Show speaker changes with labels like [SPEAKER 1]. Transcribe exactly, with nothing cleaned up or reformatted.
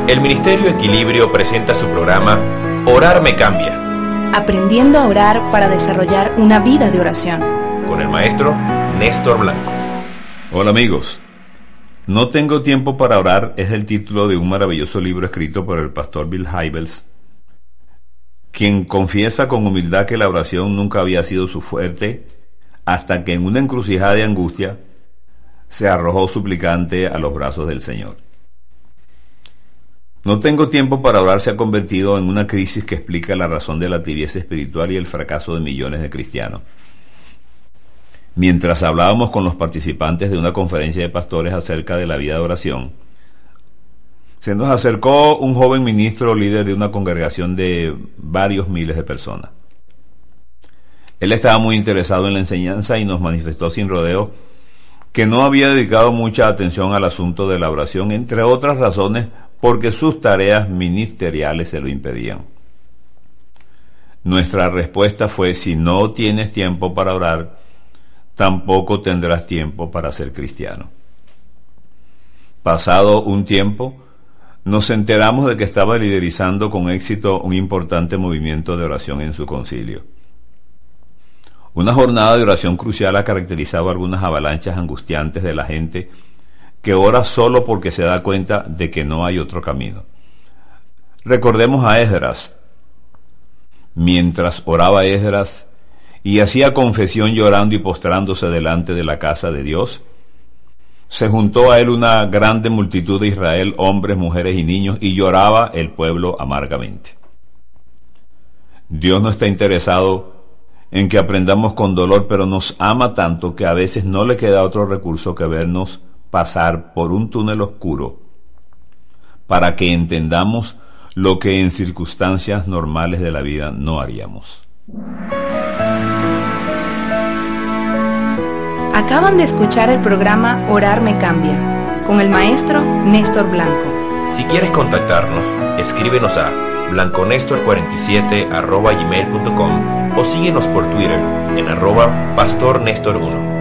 [SPEAKER 1] El Ministerio Equilibrio presenta su programa Orar me cambia.
[SPEAKER 2] Aprendiendo a orar para desarrollar una vida de oración.
[SPEAKER 1] Con el maestro Néstor Blanco.
[SPEAKER 3] Hola amigos. No tengo tiempo para orar es el título de un maravilloso libro escrito por el pastor Bill Hybels, quien confiesa con humildad que la oración nunca había sido su fuerte hasta que en una encrucijada de angustia se arrojó suplicante a los brazos del Señor. No tengo tiempo para orar se ha convertido en una crisis que explica la razón de la tibieza espiritual y el fracaso de millones de cristianos. Mientras hablábamos con los participantes de una conferencia de pastores acerca de la vida de oración, se nos acercó un joven ministro líder de una congregación de varios miles de personas. Él estaba muy interesado en la enseñanza y nos manifestó sin rodeo que no había dedicado mucha atención al asunto de la oración, entre otras razones porque sus tareas ministeriales se lo impedían. Nuestra respuesta fue: si no tienes tiempo para orar, tampoco tendrás tiempo para ser cristiano. Pasado un tiempo, nos enteramos de que estaba liderizando con éxito un importante movimiento de oración en su concilio. Una jornada de oración crucial ha caracterizado algunas avalanchas angustiantes de la gente que ora solo porque se da cuenta de que no hay otro camino. Recordemos a Esdras. Mientras oraba Esdras y hacía confesión llorando y postrándose delante de la casa de Dios, se juntó a él una grande multitud de Israel, hombres, mujeres y niños, y lloraba el pueblo amargamente. Dios no está interesado en que aprendamos con dolor, pero nos ama tanto que a veces no le queda otro recurso que vernos pasar por un túnel oscuro para que entendamos lo que en circunstancias normales de la vida no haríamos.
[SPEAKER 2] Acaban de escuchar el programa Orar me cambia, con el maestro Néstor Blanco.
[SPEAKER 1] Si quieres contactarnos, escríbenos a blanconestor cuarenta y siete arroba gmail punto com o síguenos por Twitter en arroba pastor Néstor uno.